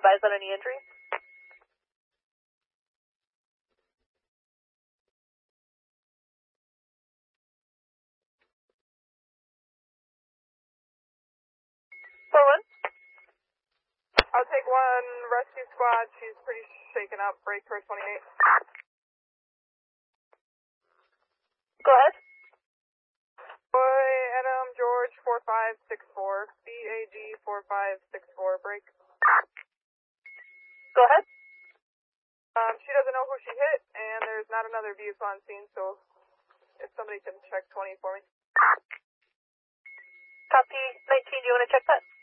advise on any injuries? I'll take one rescue squad. She's pretty shaken up. Break for 28. Go ahead. Boy, Adam, George, 4564. BAG 4564. Break. Go ahead. She doesn't know who she hit, and there's not another vehicle on scene, so if somebody can check 20 for me. Copy 19, do you want to check that?